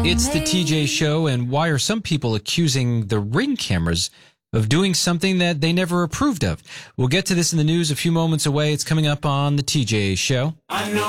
It's the TJ Show, and why are some people accusing the Ring cameras of doing something that they never approved of? We'll get to this in the news a few moments away. It's coming up on the TJ Show.